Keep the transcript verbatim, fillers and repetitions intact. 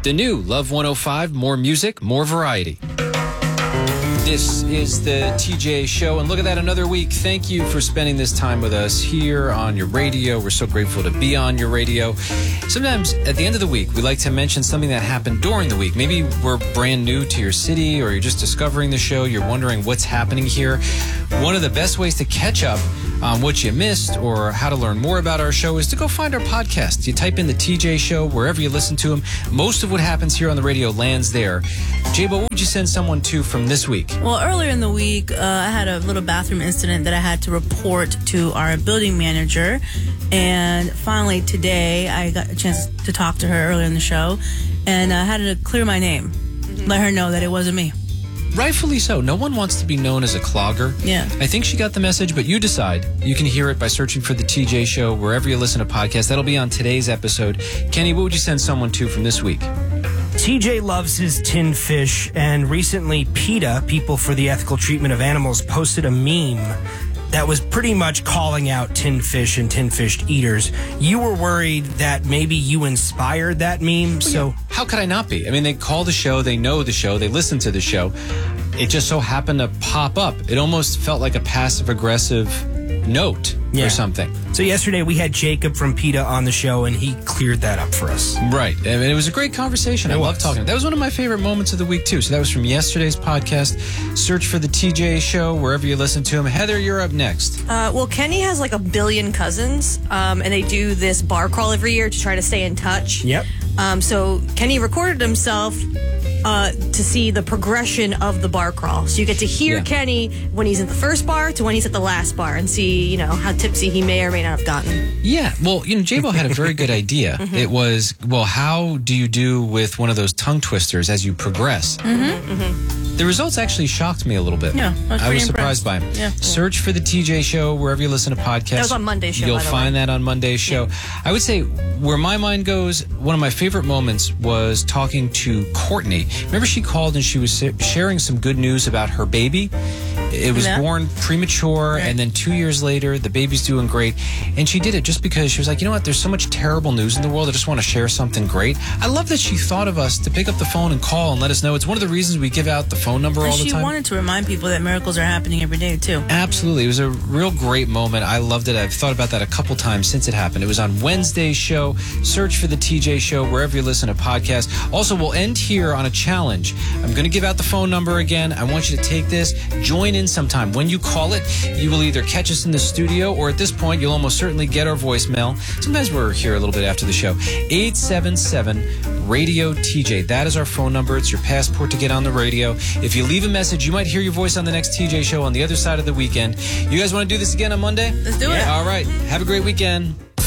The new Love one oh five, more music, more variety. This is the T J Show, and look at that, another week. Thank you for spending this time with us here on your radio. We're so grateful to be on your radio. Sometimes at the end of the week, we like to mention something that happened during the week. Maybe we're brand new to your city, or you're just discovering the show. You're wondering what's happening here. One of the best ways to catch up on what you missed or how to learn more about our show is to go find our podcast. You type in the T J Show wherever you listen to them. Most of what happens here on the radio lands there. J-Bo, what would you send someone to from this week? Well, earlier in the week, uh, I had a little bathroom incident that I had to report to our building manager. And finally today, I got a chance to talk to her earlier in the show. And I had to clear my name. Mm-hmm. Let her know that it wasn't me. Rightfully so. No one wants to be known as a clogger. Yeah. I think she got the message, but you decide. You can hear it by searching for the T J Show wherever you listen to podcasts. That'll be on today's episode. Kenny, what would you send someone to from this week? T J loves his tin fish, and recently PETA, People for the Ethical Treatment of Animals, posted a meme that was pretty much calling out tin fish and tin fish eaters. You were worried that maybe you inspired that meme, so... How could I not be? I mean, they call the show, they know the show, they listen to the show. It just so happened to pop up. It almost felt like a passive-aggressive note yeah. or something. So yesterday we had Jacob from PETA on the show, and he cleared that up for us. Right. I mean, it was a great conversation. It I love talking. That was one of my favorite moments of the week, too. So that was from yesterday's podcast. Search for the T J Show wherever you listen to him. Heather, you're up next. Uh, well, Kenny has like a billion cousins, um, and they do this bar crawl every year to try to stay in touch. Yep. Um, so Kenny recorded himself uh, to see the progression of the bar crawl. So you get to hear Yeah. Kenny when he's at the first bar to when he's at the last bar and see, you know, how tipsy he may or may not have gotten. Yeah. Well, you know, J-Bo had a very good idea. Mm-hmm. It was, well, how do you do with one of those tongue twisters as you progress? Mm-hmm. Mm-hmm. The results actually shocked me a little bit. Yeah, I was, I was impressed. surprised by them. Yeah. Search for the T J Show wherever you listen to podcasts. That was on Monday's show, You'll by the find way. that on Monday's show. Yeah. I would say where my mind goes, one of my favorite moments was talking to Courtney. Remember she called and she was sharing some good news about her baby? It was yeah. born premature, right. and then two years later, the baby's doing great. And she did it just because she was like, you know what, there's so much terrible news in the world. I just want to share something great. I love that she thought of us to pick up the phone and call and let us know. It's one of the reasons we give out the phone number And all the she time. wanted to remind people that miracles are happening every day, too. Absolutely. It was a real great moment. I loved it. I've thought about that a couple times since it happened. It was on Wednesday's show. Search for the T J Show wherever you listen to podcasts. Also, we'll end here on a challenge. I'm going to give out the phone number again. I want you to take this. Join in sometime. When you call it, you will either catch us in the studio, or at this point, you'll almost certainly get our voicemail. Sometimes we're here a little bit after the show. eight seven seven radio T J. That is our phone number. It's your passport to get on the radio. If you leave a message, you might hear your voice on the next T J Show on the other side of the weekend. You guys want to do this again on Monday? Let's do it. All right. Have a great weekend.